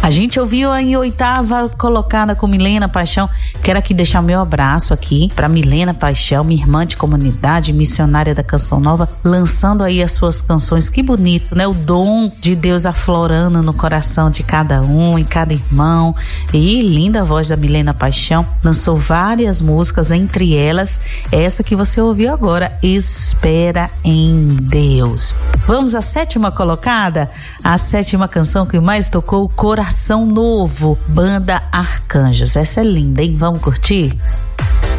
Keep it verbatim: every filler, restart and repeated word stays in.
A gente ouviu em oitava colocada com Milena Paixão. Quero aqui deixar meu abraço aqui para Milena Paixão, minha irmã de comunidade, missionária da Canção Nova, lançando aí as suas canções. Que bonito, né? O dom de Deus aflorando no coração de cada um, em cada irmão. E linda a voz da Milena Paixão. Lançou várias músicas, entre elas essa que você ouviu agora, Espera em Deus. Vamos à sétima colocada? A sétima canção que mais tocou, Coração Novo, Banda Arcanjos. Essa é linda, hein? Vamos curtir?